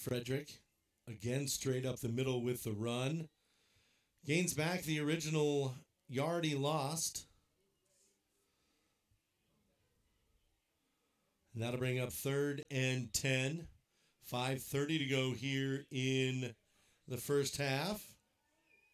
Frederick, again straight up the middle with the run. Gains back the original yard he lost. And that'll bring up 3rd and 10. 5:30 to go here in the first half.